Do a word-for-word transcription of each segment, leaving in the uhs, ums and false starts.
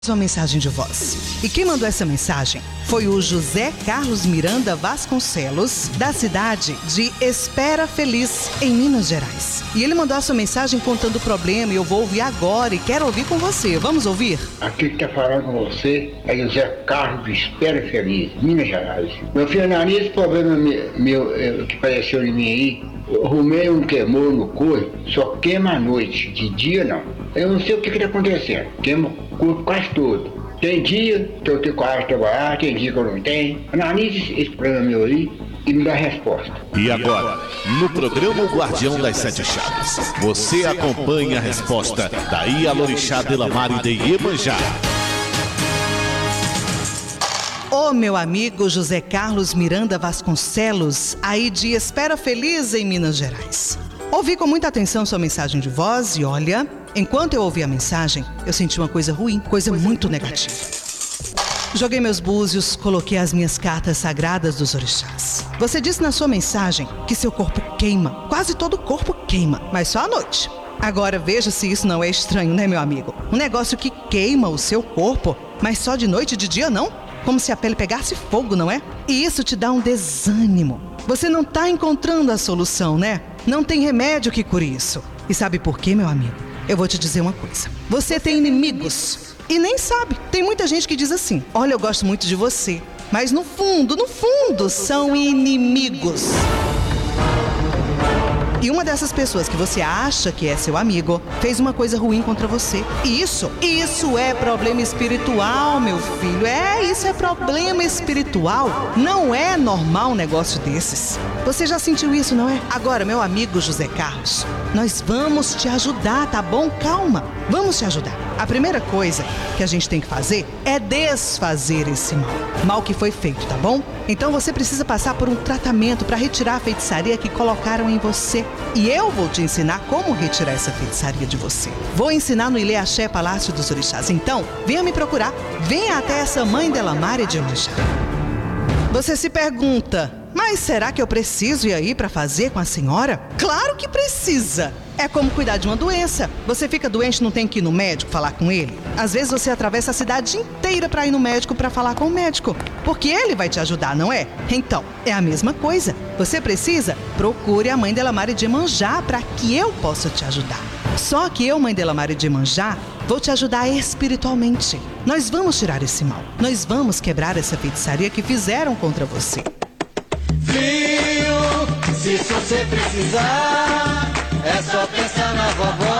Uma mensagem de voz. E quem mandou essa mensagem foi o José Carlos Miranda Vasconcelos, da cidade de Espera Feliz, em Minas Gerais. E ele mandou a sua mensagem contando o problema e eu vou ouvir agora e quero ouvir com você. Vamos ouvir? Aqui que está falando com você é José Carlos de Espera Feliz, Minas Gerais. Meu filho, nesse problema meu, meu que apareceu em mim aí, eu arrumei um queimor no corpo, só queima à noite, de dia não. Eu não sei o que está acontecendo, queima o corpo quase todo. Tem dia que eu tenho coragem de trabalhar, tem dia que eu não tenho. Analise esse problema meu aí e me dá a resposta. E agora, no programa O Guardião das Sete Chaves, você acompanha a resposta da Ialorixá Delamare de Iemanjá. Ô meu amigo José Carlos Miranda Vasconcelos, aí de Espera Feliz, em Minas Gerais. Ouvi com muita atenção sua mensagem de voz e olha, enquanto eu ouvi a mensagem, eu senti uma coisa ruim, coisa muito negativa. Joguei meus búzios, coloquei as minhas cartas sagradas dos orixás. Você disse na sua mensagem que seu corpo queima, quase todo o corpo queima, mas só à noite. Agora veja se isso não é estranho, né, meu amigo? Um negócio que queima o seu corpo, mas só de noite e de dia não? Como se a pele pegasse fogo, não é? E isso te dá um desânimo. Você não está encontrando a solução, né? Não tem remédio que cure isso. E sabe por quê, meu amigo? Eu vou te dizer uma coisa. Você tem inimigos e nem sabe. Tem muita gente que diz assim: olha, eu gosto muito de você. Mas no fundo, no fundo, são inimigos. E uma dessas pessoas que você acha que é seu amigo fez uma coisa ruim contra você. E isso, isso é problema espiritual, meu filho. É, isso é problema espiritual. Não é normal um negócio desses. Você já sentiu isso, não é? Agora, meu amigo José Carlos, nós vamos te ajudar, tá bom? Calma, vamos te ajudar. A primeira coisa que a gente tem que fazer é desfazer esse mal. Mal que foi feito, tá bom? Então você precisa passar por um tratamento para retirar a feitiçaria que colocaram em você. E eu vou te ensinar como retirar essa feitiçaria de você. Vou ensinar no Ilê Axé Palácio dos Orixás. Então, venha me procurar. Venha até essa mãe Delamare de Iemanjá. Você se pergunta: mas será que eu preciso ir aí para fazer com a senhora? Claro que precisa! É como cuidar de uma doença. Você fica doente e não tem que ir no médico falar com ele? Às vezes você atravessa a cidade inteira para ir no médico para falar com o médico, porque ele vai te ajudar, não é? Então, é a mesma coisa. Você precisa, procure a mãe Delamare de Iemanjá para que eu possa te ajudar. Só que eu, mãe Delamare de Iemanjá, vou te ajudar espiritualmente. Nós vamos tirar esse mal. Nós vamos quebrar essa feitiçaria que fizeram contra você. Filho, se você precisar, é só pensar na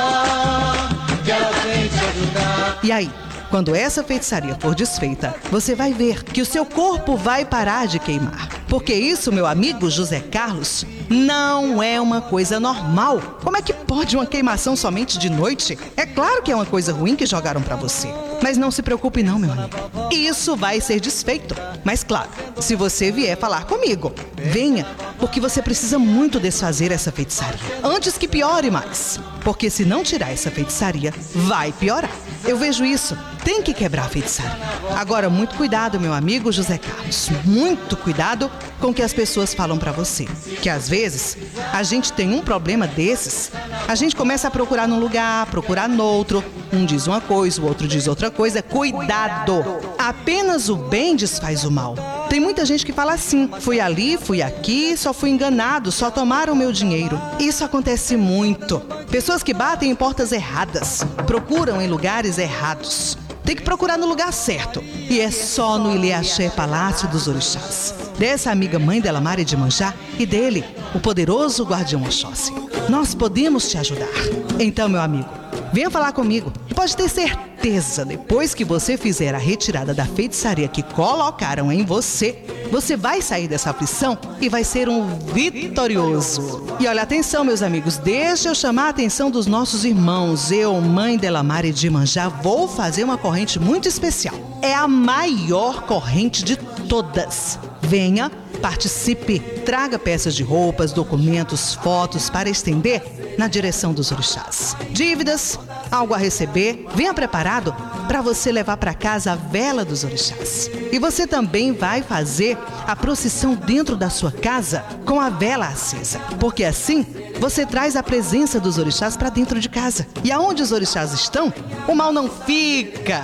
vovó, que ela vem te ajudar. E aí, quando essa feitiçaria for desfeita, você vai ver que o seu corpo vai parar de queimar. Porque isso, meu amigo José Carlos, não é uma coisa normal. Como é que pode uma queimação somente de noite? É claro que é uma coisa ruim que jogaram pra você. Mas não se preocupe não, meu amigo. Isso vai ser desfeito. Mas claro, se você vier falar comigo, venha, porque você precisa muito desfazer essa feitiçaria. Antes que piore mais. Porque se não tirar essa feitiçaria, vai piorar. Eu vejo isso. Tem que quebrar a feitiçaria. Agora, muito cuidado, meu amigo José Carlos. Muito cuidado com o que as pessoas falam pra você. Que às vezes, a gente tem um problema desses, a gente começa a procurar num lugar, procurar no outro. Um diz uma coisa, o outro diz outra coisa. Cuidado! Apenas o bem desfaz o mal. Tem muita gente que fala assim: fui ali, fui aqui, só fui enganado, só tomaram meu dinheiro. Isso acontece muito. Pessoas que batem em portas erradas, procuram em lugares errados. Tem que procurar no lugar certo. E é só no Ilê Axé Palácio dos Orixás. Dessa amiga mãe Delamare de Iemanjá e dele, o poderoso Guardião Oxóssi. Nós podemos te ajudar. Então, meu amigo, venha falar comigo. Pode ter certeza, depois que você fizer a retirada da feitiçaria que colocaram em você, você vai sair dessa aflição e vai ser um vitorioso. E olha, atenção, meus amigos, deixa eu chamar a atenção dos nossos irmãos. Eu, mãe Delamare de Iemanjá, vou fazer uma corrente muito especial. É a maior corrente de todas. Venha, participe, traga peças de roupas, documentos, fotos para estender na direção dos orixás. Dívidas, algo a receber, venha preparado para você levar para casa a vela dos orixás. E você também vai fazer a procissão dentro da sua casa com a vela acesa, porque assim você traz a presença dos orixás para dentro de casa. E aonde os orixás estão, o mal não fica.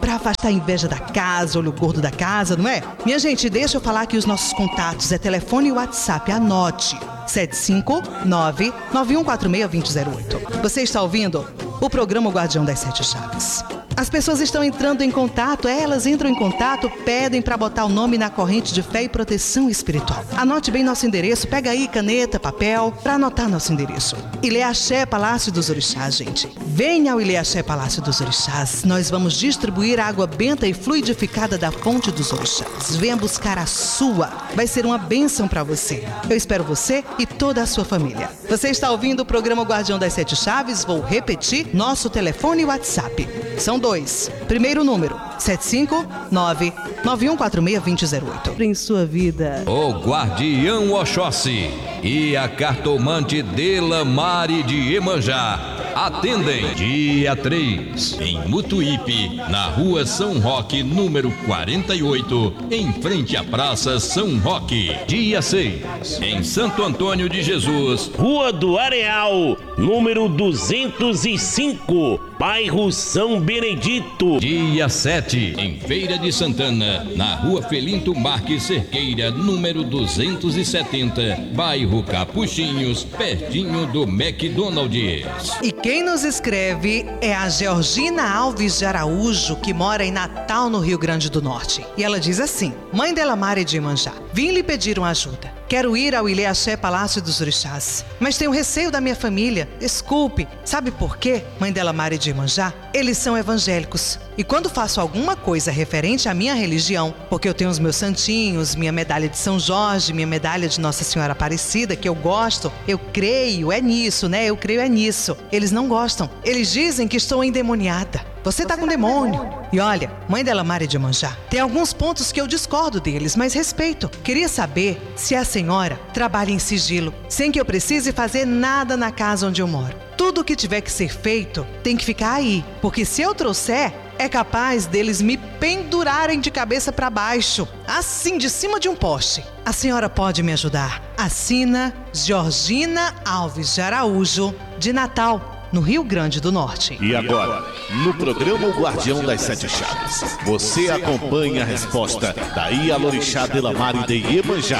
Pra afastar a inveja da casa, olho gordo da casa, não é? Minha gente, deixa eu falar aqui os nossos contatos. É telefone e WhatsApp, anote. sete cinco nove, nove um quatro seis, dois zero zero oito. Você está ouvindo o programa Guardião das Sete Chaves. As pessoas estão entrando em contato, elas entram em contato, pedem para botar o nome na corrente de fé e proteção espiritual. Anote bem nosso endereço, pega aí caneta, papel, para anotar nosso endereço. Ileaxé, Palácio dos Orixás, gente. Venha ao Ileaxé, Palácio dos Orixás. Nós vamos distribuir a água benta e fluidificada da fonte dos orixás. Venha buscar a sua. Vai ser uma bênção para você. Eu espero você e toda a sua família. Você está ouvindo o programa Guardião das Sete Chaves? Vou repetir nosso telefone e WhatsApp. São dois. Primeiro número, sete cinco nove, nove um quatro seis, dois zero zero oito. Em sua vida. O Guardião Oxóssi e a cartomante Delamare de Iemanjá atendem dia três, em Mutuípe, na rua São Roque, número quarenta e oito, em frente à Praça São Roque. Dia seis, em Santo Antônio de Jesus, Rua do Areal, número duzentos e cinco, bairro São Benedito. Dia sete, em Feira de Santana, na rua Felinto Marques Cerqueira, número duzentos e setenta, bairro Capuchinhos, pertinho do McDonald's. E quem nos escreve é a Georgina Alves de Araújo, que mora em Natal, no Rio Grande do Norte. E ela diz assim: Mãe Delamare de Iemanjá, vim lhe pedir uma ajuda. Quero ir ao Ileaxé, Palácio dos Orixás, mas tenho receio da minha família. Desculpe, sabe por quê, Mãe Delamare de Iemanjá? Eles são evangélicos. E quando faço alguma coisa referente à minha religião, porque eu tenho os meus santinhos, minha medalha de São Jorge, minha medalha de Nossa Senhora Aparecida, que eu gosto, eu creio, é nisso, né? Eu creio é nisso. Eles não gostam. Eles dizem que estou endemoniada. Você tá com demônio. E olha, Mãe Delamare de Iemanjá, tem alguns pontos que eu discordo deles, mas respeito. Queria saber se a senhora trabalha em sigilo, sem que eu precise fazer nada na casa onde eu moro. Tudo o que tiver que ser feito tem que ficar aí, porque se eu trouxer, é capaz deles me pendurarem de cabeça para baixo, assim, de cima de um poste. A senhora pode me ajudar? Assina Georgina Alves de Araújo, de Natal, no Rio Grande do Norte. E agora, no programa O Guardião das Sete Chaves, você acompanha a resposta da Ialorixá Delamare de Iemanjá.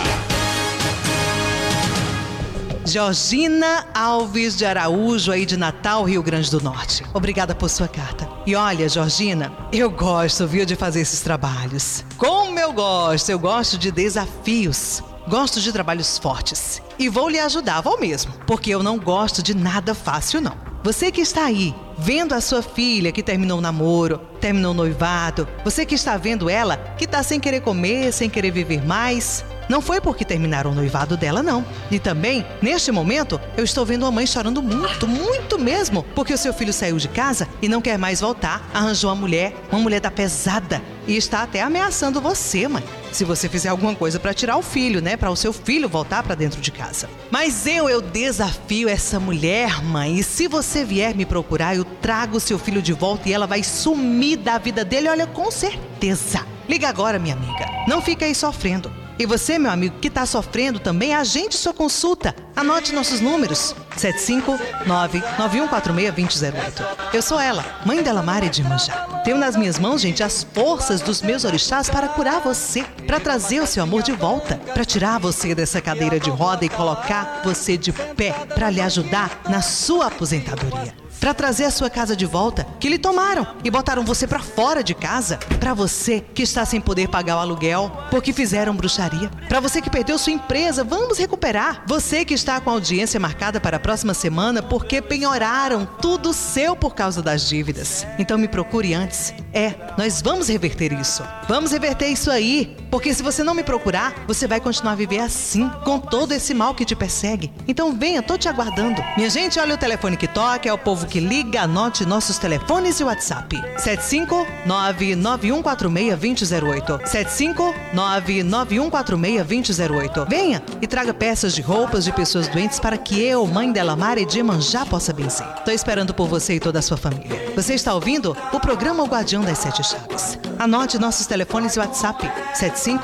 Georgina Alves de Araújo, aí de Natal, Rio Grande do Norte. Obrigada por sua carta. E olha, Georgina, eu gosto, viu, de fazer esses trabalhos. Como eu gosto, eu gosto de desafios. Gosto de trabalhos fortes. E vou lhe ajudar, vou mesmo, porque eu não gosto de nada fácil, não. Você que está aí, vendo a sua filha que terminou o namoro, terminou o noivado, você que está vendo ela que está sem querer comer, sem querer viver mais, não foi porque terminaram o noivado dela, não. E também, neste momento, eu estou vendo uma mãe chorando muito, muito mesmo, porque o seu filho saiu de casa e não quer mais voltar, arranjou uma mulher, uma mulher da pesada, e está até ameaçando você, mãe. Se você fizer alguma coisa para tirar o filho, né? Para o seu filho voltar para dentro de casa. Mas eu, eu desafio essa mulher, mãe. E se você vier me procurar, eu trago o seu filho de volta e ela vai sumir da vida dele, olha, com certeza. Liga agora, minha amiga. Não fica aí sofrendo. E você, meu amigo, que está sofrendo também, agende sua consulta. Anote nossos números. sete cinco nove, nove um quatro seis, dois zero zero oito. Eu sou ela, Mãe Delamare de Iemanjá. Tenho nas minhas mãos, gente, as forças dos meus orixás para curar você, para trazer o seu amor de volta, para tirar você dessa cadeira de roda e colocar você de pé, para lhe ajudar na sua aposentadoria. Para trazer a sua casa de volta, que lhe tomaram e botaram você para fora de casa. Para você que está sem poder pagar o aluguel porque fizeram bruxaria. Para você que perdeu sua empresa, vamos recuperar. Você que está com a audiência marcada para a próxima semana porque penhoraram tudo seu por causa das dívidas. Então me procure antes. É, nós vamos reverter isso. Vamos reverter isso aí, porque se você não me procurar, você vai continuar a viver assim, com todo esse mal que te persegue. Então venha, tô te aguardando. Minha gente, olha o telefone que toca, é o povo que liga, anote nossos telefones e WhatsApp. sete cinco nove, nove um quatro seis, dois zero oito. sete cinco nove, nove um quatro seis, dois zero oito. Venha e traga peças de roupas de pessoas doentes para que eu, Mãe Delamare de Iemanjá, possa benzer. Tô esperando por você e toda a sua família. Você está ouvindo o programa O Guardião das Sete Chaves. Anote nossos telefones e WhatsApp. sete cinco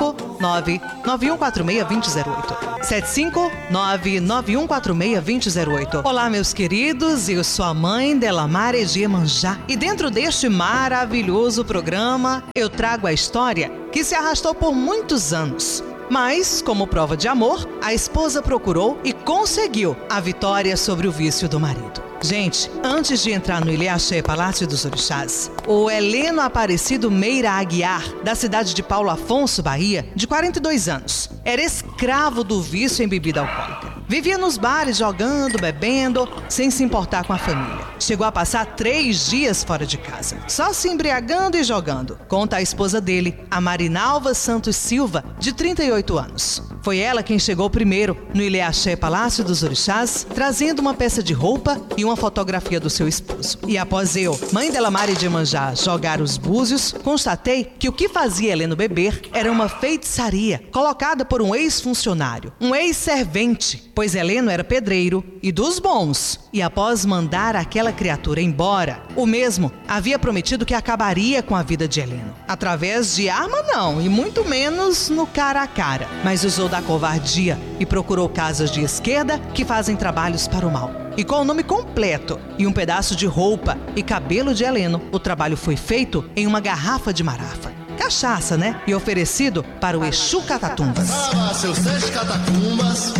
nove nove um quatro seis dois zero zero oito. sete cinco nove nove um quatro seis dois zero oito. Olá, meus queridos, eu sou a mãe Delamare de Iemanjá e dentro deste maravilhoso programa eu trago a história que se arrastou por muitos anos. Mas, como prova de amor, a esposa procurou e conseguiu a vitória sobre o vício do marido. Gente, antes de entrar no Ilê Axé Palácio dos Orixás, o Heleno Aparecido Meira Aguiar, da cidade de Paulo Afonso, Bahia, de quarenta e dois anos, era escravo do vício em bebida alcoólica. Vivia nos bares jogando, bebendo, sem se importar com a família. Chegou a passar três dias fora de casa, só se embriagando e jogando. Conta a esposa dele, a Marinalva Santos Silva, de trinta e oito anos. Foi ela quem chegou primeiro no Ilê Axé Palácio dos Orixás, trazendo uma peça de roupa e uma fotografia do seu esposo. E após eu, mãe Delamare de Iemanjá, jogar os búzios, constatei que o que fazia Heleno beber era uma feitiçaria colocada por um ex-funcionário, um ex-servente, pois Heleno era pedreiro e dos bons. E após mandar aquela criatura embora, o mesmo havia prometido que acabaria com a vida de Heleno. Através de arma não, e muito menos no cara a cara, mas usou da covardia e procurou casas de esquerda que fazem trabalhos para o mal. E com o nome completo e um pedaço de roupa e cabelo de Heleno, o trabalho foi feito em uma garrafa de marafa. Cachaça, né? E oferecido para o Exu Catatumbas. Ah, seus sete catacumbas.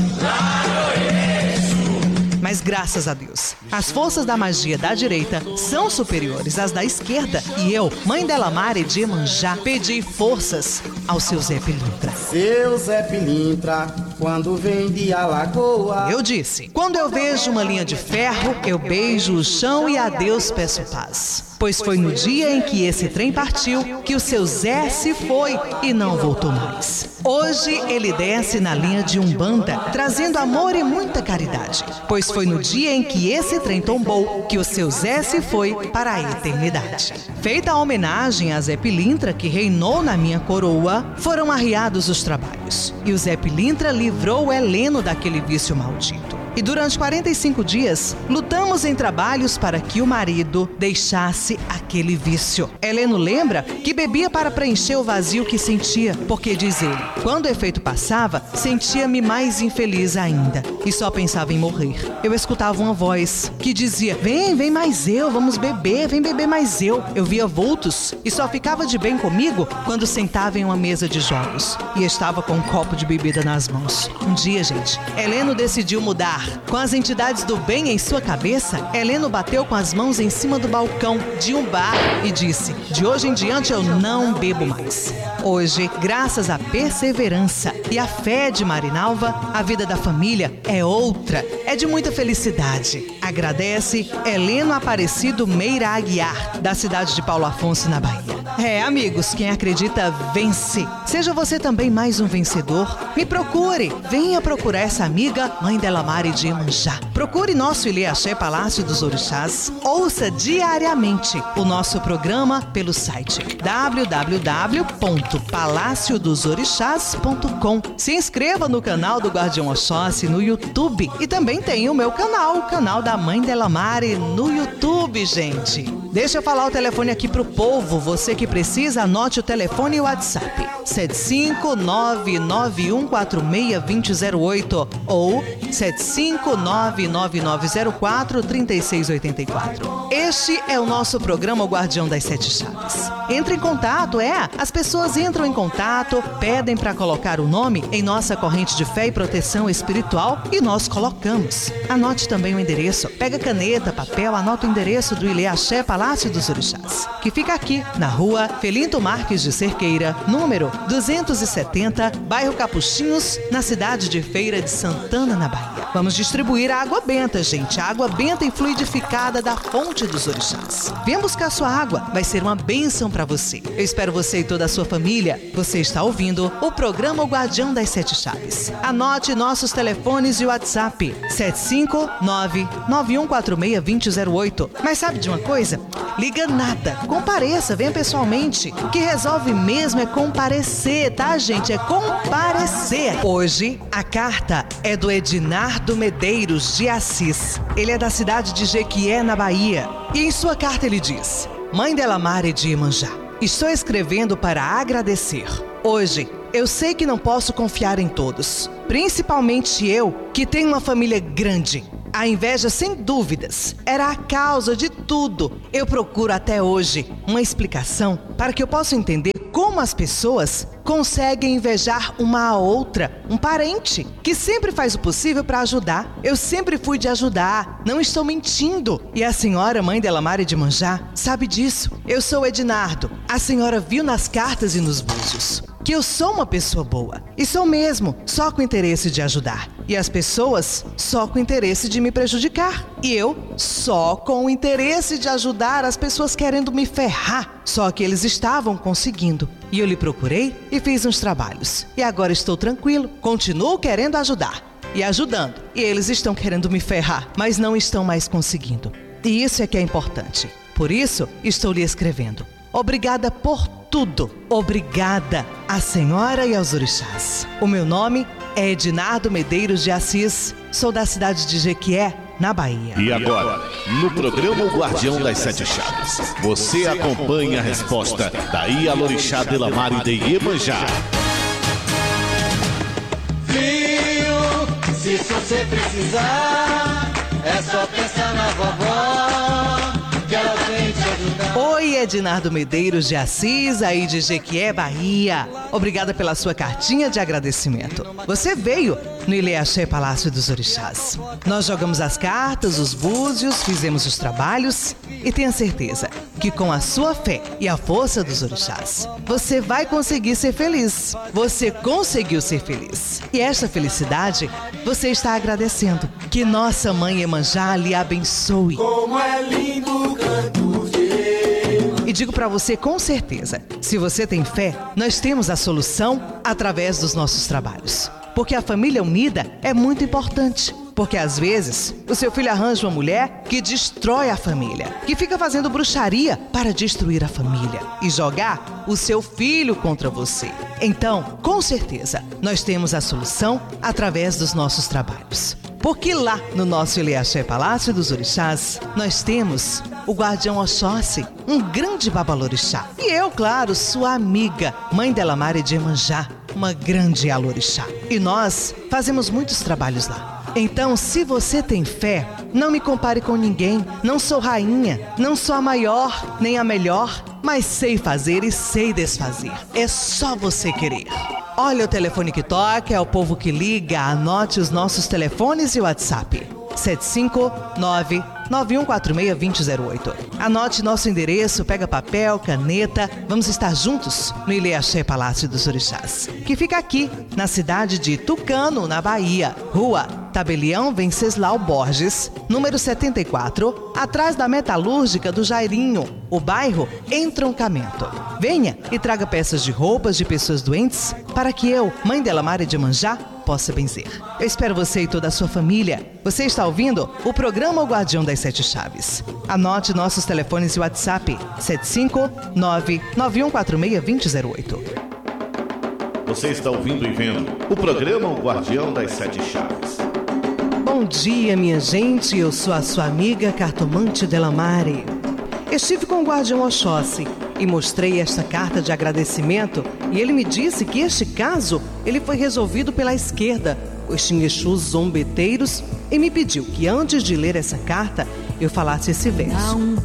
Mas graças a Deus, as forças da magia da direita são superiores às da esquerda. E eu, mãe Delamare de Iemanjá, pedi forças ao seu Zé Pilintra. Seu Zé Pilintra, quando vem de Alagoa. Eu disse, quando eu vejo uma linha de ferro, eu beijo o chão e a Deus peço paz. Pois foi no dia em que esse trem partiu que o seu Zé se foi e não voltou mais. Hoje ele desce na linha de Umbanda, trazendo amor e muita caridade. Pois foi no dia em que esse trem tombou que o seu Zé se foi para a eternidade. Feita a homenagem a Zé Pilintra, que reinou na minha coroa, foram arriados os trabalhos. E o Zé Pilintra livrou o Heleno daquele vício maldito. E durante quarenta e cinco dias, lutamos em trabalhos para que o marido deixasse aquele vício. Heleno lembra que bebia para preencher o vazio que sentia, porque, diz ele, quando o efeito passava, sentia-me mais infeliz ainda e só pensava em morrer. Eu escutava uma voz que dizia, vem, vem mais eu, vamos beber, vem beber mais eu. Eu via vultos e só ficava de bem comigo quando sentava em uma mesa de jogos e estava com um copo de bebida nas mãos. Um dia, gente, Heleno decidiu mudar. Com as entidades do bem em sua cabeça, Heleno bateu com as mãos em cima do balcão de um bar e disse, de hoje em diante eu não bebo mais. Hoje, graças à perseverança e à fé de Marinalva, a vida da família é outra, é de muita felicidade. Agradece Heleno Aparecido Meira Aguiar, da cidade de Paulo Afonso, na Bahia. É, amigos, quem acredita vence. Seja você também mais um vencedor. Me procure, venha procurar essa amiga, mãe Delamare de Iemanjá. Procure nosso Ilê Axé Palácio dos Orixás. Ouça diariamente o nosso programa pelo site w w w ponto palácio dos orixás ponto com. Se inscreva no canal do Guardião Oxóssi no YouTube. E também tem o meu canal, o canal da mãe Delamare no YouTube, gente. Deixa eu falar o telefone aqui pro povo. Você que precisa, anote o telefone e o WhatsApp. sete cinco nove nove um quatro seis dois zero oito ou sete cinco nove nove nove zero quatro três seis oito quatro. Este é o nosso programa O Guardião das Sete Chaves. Entre em contato, é. As pessoas entram em contato, pedem para colocar o nome em nossa corrente de fé e proteção espiritual e nós colocamos. Anote também o endereço. Pega caneta, papel, anota o endereço do Ilê Axé Palácio dos Orixás, que fica aqui na rua Felinto Marques de Cerqueira, número duzentos e setenta, bairro Capuchinhos, na cidade de Feira de Santana, na Bahia. Vamos distribuir a água benta, gente. A água benta e fluidificada da fonte dos orixás. Venha buscar sua água. Vai ser uma bênção para você. Eu espero você e toda a sua família. Você está ouvindo o programa O Guardião das Sete Chaves. Anote nossos telefones e o WhatsApp. sete cinco nove nove um quatro seis dois zero oito. Mas sabe de uma coisa? Liga nada. Compareça, venha pessoalmente. O que resolve mesmo é comparecer, tá, gente? É comparecer. Hoje, a carta é do Edinardo Medeiros de Assis. Ele é da cidade de Jequié, na Bahia. E em sua carta ele diz: Mãe Delamare de Iemanjá, estou escrevendo para agradecer. Hoje, eu sei que não posso confiar em todos, principalmente eu, que tenho uma família grande. A inveja, sem dúvidas, era a causa de tudo. Eu procuro até hoje uma explicação para que eu possa entender como as pessoas conseguem invejar uma a outra, um parente que sempre faz o possível para ajudar. Eu sempre fui de ajudar, não estou mentindo. E a senhora, mãe Delamare de Iemanjá, sabe disso. Eu sou Ednardo. A senhora viu nas cartas e nos búzios que eu sou uma pessoa boa. E sou mesmo, só com interesse de ajudar. E as pessoas só com interesse de me prejudicar. E eu só com o interesse de ajudar as pessoas querendo me ferrar. Só que eles estavam conseguindo. E eu lhe procurei e fiz uns trabalhos. E agora estou tranquilo. Continuo querendo ajudar e ajudando. E eles estão querendo me ferrar, mas não estão mais conseguindo. E isso é que é importante. Por isso, estou lhe escrevendo. Obrigada por tudo. Obrigada à senhora e aos orixás. O meu nome é Ednardo Medeiros de Assis. Sou da cidade de Jequié, na Bahia. E agora, no programa O Guardião das Sete Chaves, você acompanha a resposta da Ialorixá Delamare de Iemanjá. Filho, se você precisar, é só pensar na vovó, que ela vem te ajudar. Oi, Ednardo Medeiros de Assis, aí de Jequié, Bahia. Obrigada pela sua cartinha de agradecimento. Você veio no Ileaxé Palácio dos Orixás. Nós jogamos as cartas, os búzios, fizemos os trabalhos e tenha certeza que com a sua fé e a força dos orixás, você vai conseguir ser feliz. Você conseguiu ser feliz. E esta felicidade você está agradecendo. Que nossa mãe Iemanjá lhe abençoe. Como é lindo o canto de... E digo para você com certeza, se você tem fé, nós temos a solução através dos nossos trabalhos. Porque a família unida é muito importante. Porque às vezes o seu filho arranja uma mulher que destrói a família, que fica fazendo bruxaria para destruir a família e jogar o seu filho contra você. Então, com certeza, nós temos a solução através dos nossos trabalhos. Porque lá no nosso Ileaxé Palácio dos Orixás, nós temos o Guardião Oxóssi, um grande babalorixá. E eu, claro, sua amiga, mãe Delamare de Iemanjá, uma grande alorixá. E nós fazemos muitos trabalhos lá. Então, se você tem fé, não me compare com ninguém. Não sou rainha, não sou a maior, nem a melhor, mas sei fazer e sei desfazer. É só você querer. Olha o telefone que toca, é o povo que liga. Anote os nossos telefones e o WhatsApp. sete cinco nove, nove um quatro seis, dois zero zero oito. Anote nosso endereço, pega papel, caneta. Vamos estar juntos no Ileaxé Palácio dos Orixás, que fica aqui, na cidade de Tucano, na Bahia. Rua Tabelião Venceslau Borges, número setenta e quatro, atrás da Metalúrgica do Jairinho, o bairro Entroncamento. Venha e traga peças de roupas de pessoas doentes para que eu, mãe Delamare de Iemanjá, possa benzer. Eu espero você e toda a sua família. Você está ouvindo o programa O Guardião das Sete Chaves. Anote nossos telefones e WhatsApp sete cinco nove, nove um quatro seis, dois zero oito. Você está ouvindo e vendo o programa O Guardião das Sete Chaves. Bom dia, minha gente. Eu sou a sua amiga cartomante Delamare. Estive com o Guardião Oxóssi e mostrei esta carta de agradecimento e ele me disse que este caso ele foi resolvido pela esquerda, os xinguexus zombeteiros, e me pediu que antes de ler essa carta eu falasse esse verso.